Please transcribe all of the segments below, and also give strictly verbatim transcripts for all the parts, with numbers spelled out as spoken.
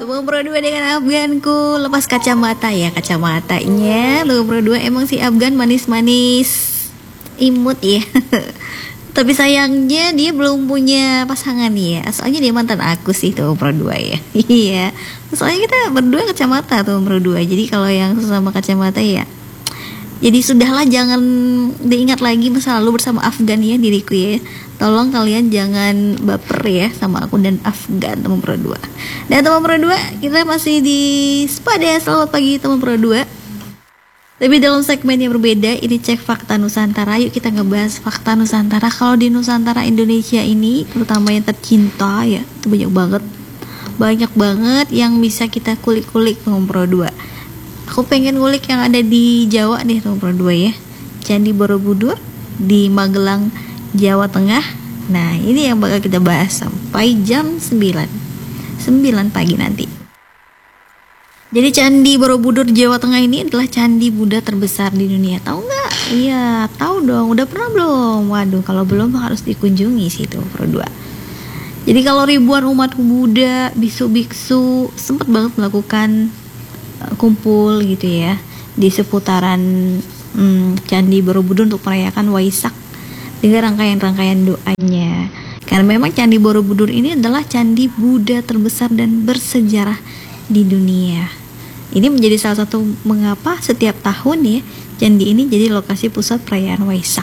Temu Pro dua dengan Afganku. Lepas kacamata ya, kacamatanya Temu Pro dua emang si Afgan manis-manis imut ya. Tapi sayangnya dia belum punya pasangan ya. Soalnya dia mantan aku sih Temu Pro dua ya. Iya. Soalnya kita berdua kacamata Temu Pro dua. Jadi kalau yang sesama kacamata ya, jadi sudahlah, jangan diingat lagi masa lalu bersama Afgan ya diriku ya. Tolong kalian jangan baper ya sama aku dan Afgan Temu Pro dua. Dan Temu Pro dua, kita masih di Spada. Selamat pagi Temu Pro dua. Tapi dalam segmen yang berbeda, ini cek fakta Nusantara. Yuk kita ngebahas fakta Nusantara. Kalau di Nusantara Indonesia ini, terutama yang tercinta ya, itu banyak banget. Banyak banget yang bisa kita kulik-kulik Temu Pro dua. Aku pengen ngulik yang ada di Jawa nih Temu Pro dua ya. Candi Borobudur di Magelang, Jawa Tengah. Nah, ini yang bakal kita bahas sampai jam sembilan pagi nanti. Jadi Candi Borobudur Jawa Tengah ini adalah candi Buddha terbesar di dunia. Tahu nggak? Iya, tahu dong. Udah pernah belum? Waduh, kalau belum harus dikunjungi sih Temu Pro dua. Jadi kalau ribuan umat Buddha, bisu-biksu sempat banget melakukan uh, kumpul gitu ya di seputaran hmm, Candi Borobudur untuk merayakan Waisak dengan rangkaian-rangkaian doanya. Karena memang Candi Borobudur ini adalah candi Buddha terbesar dan bersejarah di dunia. Ini menjadi salah satu mengapa setiap tahun ya candi ini jadi lokasi pusat perayaan Waisak.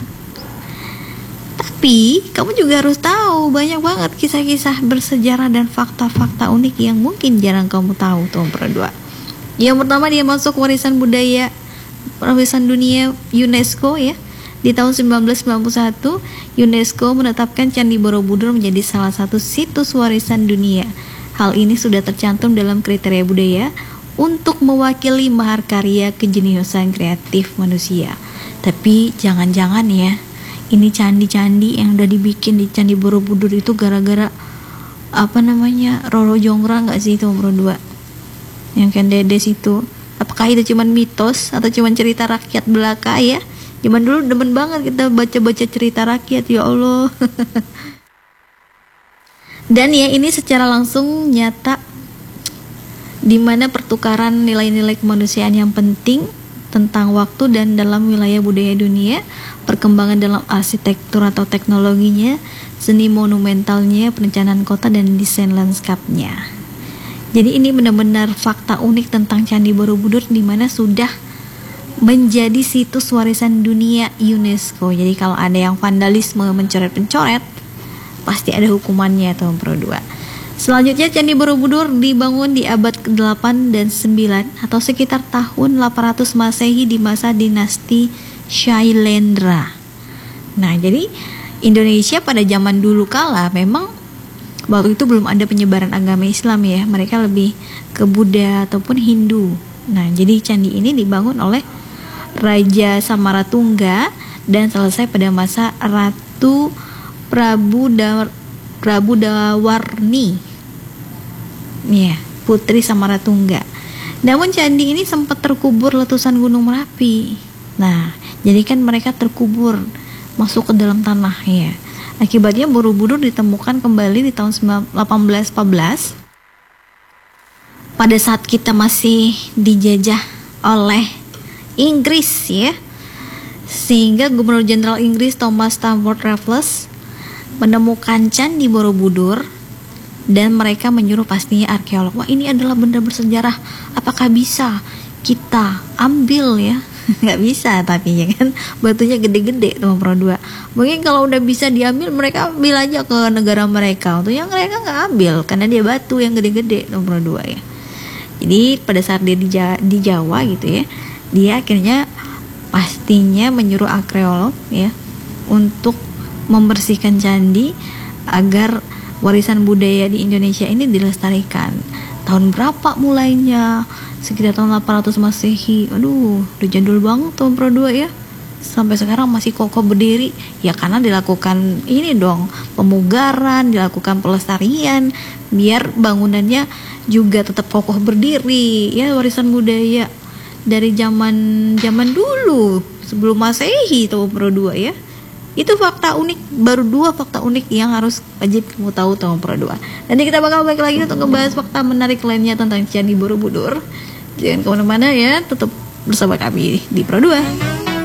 Tapi kamu juga harus tahu banyak banget kisah-kisah bersejarah dan fakta-fakta unik yang mungkin jarang kamu tahu Temu Pro dua. Yang pertama, dia masuk warisan budaya warisan dunia UNESCO ya. Di tahun sembilan belas sembilan puluh satu, UNESCO menetapkan Candi Borobudur menjadi salah satu situs warisan dunia. Hal ini sudah tercantum dalam kriteria budaya untuk mewakili mahakarya kejeniusan kreatif manusia. Tapi jangan-jangan ya, ini candi-candi yang udah dibikin di Candi Borobudur itu gara-gara apa namanya, Roro Jonggrang nggak sih Temu Pro dua? Yang Ken Dedes itu, apakah itu cuman mitos atau cuman cerita rakyat belaka ya? Zaman dulu demen banget kita baca-baca cerita rakyat, ya Allah. Dan ya, ini secara langsung nyata di mana pertukaran nilai-nilai kemanusiaan yang penting tentang waktu dan dalam wilayah budaya dunia, perkembangan dalam arsitektur atau teknologinya, seni monumentalnya, perencanaan kota dan desain lanskapnya. Jadi ini benar-benar fakta unik tentang Candi Borobudur di mana sudah menjadi situs warisan dunia UNESCO. Jadi kalau ada yang vandalisme, mencoret-pencoret, pasti ada hukumannya Temu Pro dua. Selanjutnya, Candi Borobudur dibangun di abad kedelapan dan sembilan atau sekitar tahun delapan ratus Masehi di masa dinasti Shailendra. Nah, jadi Indonesia pada zaman dulu kala memang waktu itu belum ada penyebaran agama Islam ya. Mereka lebih ke Buddha ataupun Hindu. Nah, jadi candi ini dibangun oleh Raja Samaratungga dan selesai pada masa Ratu Prabu da Prabu Dawarni. Ya, Putri Samaratungga. Namun candi ini sempat terkubur letusan Gunung Merapi. Nah, jadi kan mereka terkubur masuk ke dalam tanah ya. Akibatnya Borobudur ditemukan kembali di tahun delapan belas empat belas pada saat kita masih dijajah oleh Inggris ya. Sehingga Gubernur Jenderal Inggris Thomas Stamford Raffles menemukan Candi Borobudur dan mereka menyuruh pastinya arkeolog, wah ini adalah benda bersejarah, apakah bisa kita ambil ya? Nggak bisa, tapi ya kan batunya gede-gede Temu Pro dua. Mungkin kalau udah bisa diambil, mereka ambil aja ke negara mereka. Untuk yang mereka nggak ambil karena dia batu yang gede-gede Temu Pro dua ya. Jadi pada saat dia di, di Jawa gitu ya, dia akhirnya pastinya menyuruh arkeolog ya untuk membersihkan candi agar warisan budaya di Indonesia ini dilestarikan. Tahun berapa mulainya? Sekitar tahun delapan ratus Masehi. Aduh, udah jadul banget Temu Pro dua ya. Sampai sekarang masih kokoh berdiri. Ya karena dilakukan ini dong, pemugaran, dilakukan pelestarian biar bangunannya juga tetap kokoh berdiri. Ya, warisan budaya dari zaman zaman dulu sebelum Masehi Temu Pro dua ya. Itu fakta unik, baru dua fakta unik yang harus wajib kamu tahu tentang Pro dua. Nanti kita bakal balik lagi untuk membahas fakta menarik lainnya tentang Candi Borobudur. Jangan kemana-mana ya, tetap bersama kami di Pro dua.